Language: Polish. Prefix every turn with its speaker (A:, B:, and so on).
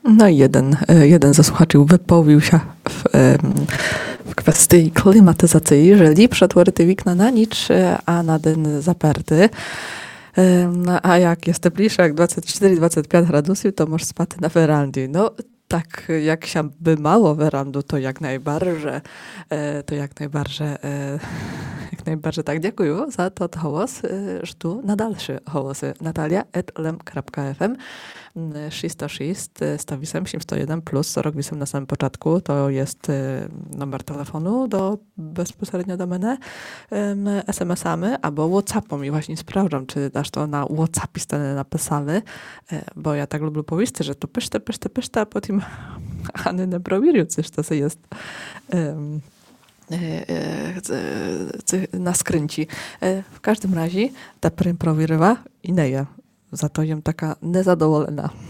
A: No i jeden ze słuchaczy wypowiedział się w kwestii klimatyzacji, jeżeli przetworzy wikna na nicz, a na den zaperty. A jak jest cieplejsze, jak 24-25 gradusów, to możesz spać na werandzie. No, tak jak się by mało werandu, to jak najbardziej, jak najbardziej tak dziękuję za to głos, że tu na dalsze głosy. Natalia@lem.fm 306 108 701 plus 48 na samym początku. To jest numer telefonu bezpośrednio do mnie. SMS-ami albo WhatsAppom i właśnie sprawdzam, czy dasz to na WhatsAppie stanie napisane, bo ja tak lubię powiedzieć, że to pyszta, a potem Anny nie prowirują, coś to jest na skręci. W każdym razie ta prowirywa i nie ja. Za to jem taka niezadowolona.